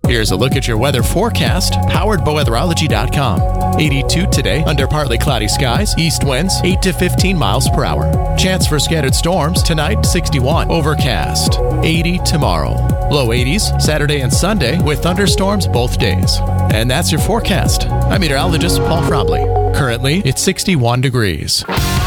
Here's a look at your weather forecast, powered by weatherology.com. 82 today, under partly cloudy skies, east winds 8 to 15 miles per hour. Chance for scattered storms tonight, 61. Overcast, 80 tomorrow. Low 80s Saturday and Sunday with thunderstorms both days. And that's your forecast. I'm meteorologist Paul Frobley. Currently, it's 61 degrees.